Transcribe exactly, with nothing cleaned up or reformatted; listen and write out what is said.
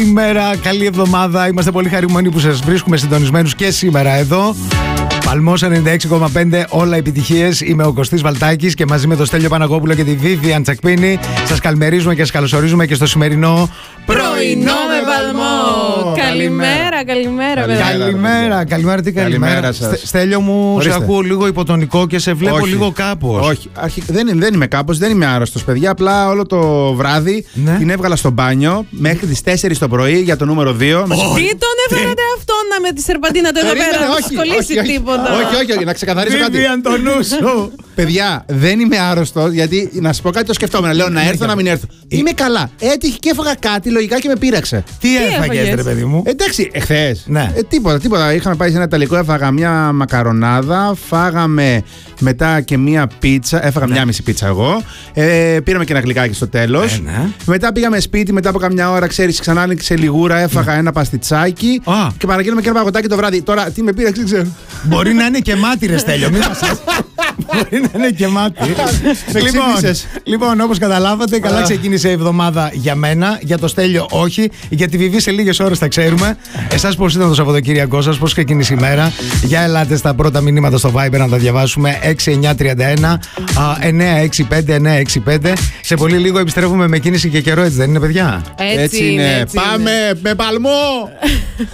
Καλημέρα, καλή εβδομάδα. Είμαστε πολύ χαρούμενοι που σας βρίσκουμε συντονισμένους και σήμερα εδώ. Παλμός ενενήντα έξι κόμμα πέντε, όλα επιτυχίες. Είμαι ο Κωστής Βαλτάκης και μαζί με τον Στέλιο Παναγόπουλο και τη Βίβιαν Τσακπίνη σας καλημερίζουμε και σας καλωσορίζουμε και στο σημερινό πρωινό με Παλμό. Καλημέρα, καλημέρα, βέβαια. Καλημέρα, καλημέρα, τι καλημέρα. Στέλιο μου, Ορίστε. σε ακούω λίγο υποτονικό και σε βλέπω Όχι. λίγο κάπως. Όχι, αρχι... δεν, δεν είμαι κάπως, δεν είμαι άρρωστος, παιδιά. Απλά όλο το βράδυ Ναι. την έβγαλα στο μπάνιο μέχρι τις τέσσερις το πρωί για το νούμερο δύο. Τι τον έφερατε αυτόν να με τη σερπαντίνα του εδώ Περίμενε, πέρα, να όχι, του κολλήσει όχι, όχι. τίποτα. Όχι, όχι, όχι, να ξεκαθαρίσω κάτι. Βίβιαν, το νου σου. Παιδιά, δεν είμαι άρρωστος, γιατί να σα πω κάτι το σκεφτόμουν. Λέω να έρθω, να μην έρθω. Είμαι καλά. Έτυχε και έφαγα κάτι, λογικά και με πείραξε. Τι έφαγες, έφαγες? ρε παιδί μου? Εντάξει, εχθές. Ναι. Ε, τίποτα, τίποτα. Είχαμε πάει σε ένα ιταλικό, έφαγα μια μακαρονάδα, φάγαμε μετά και μια πίτσα. Έφαγα μια μισή πίτσα εγώ. Ε, πήραμε και ένα γλυκάκι στο τέλος. Ε, ναι. Μετά πήγαμε σπίτι, μετά από καμιά ώρα, ξέρεις, ξανά άνοιξε λιγούρα, έφαγα ένα παστιτσάκι. Α. Και παραγγείλαμε και ένα παγωτάκι το βράδυ. Τώρα τι με πήραξε, δεν ξέρω. Μπορεί να είναι και μάτι, ρε Στέλιο. Μην μας... Μπορεί να είναι και μάτι. Με λοιπόν, ξύπνησες. λοιπόν, όπως καταλάβατε, καλά ξεκίνησε η εβδομάδα για μένα. Για το Στέλιο, όχι. Για τη Βιβί σε λίγες ώρες θα ξέρουμε. Εσάς πώς ήταν το Σαββατοκύριακό σας, πώς ξεκίνησε η μέρα? Για ελάτε στα πρώτα μηνύματα στο Viber να τα διαβάσουμε. έξι εννιά τριάντα ένα εννιά έξι πέντε εννιά έξι πέντε. Σε πολύ λίγο επιστρέφουμε με κίνηση και καιρό, έτσι δεν είναι, παιδιά? Έτσι είναι, έτσι είναι. Πάμε με Παλμό!